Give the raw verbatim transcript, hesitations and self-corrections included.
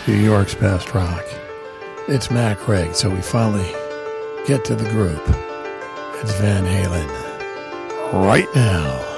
New York's best rock. It's Matt Craig, so we finally get to the group. It's Van Halen. Right now.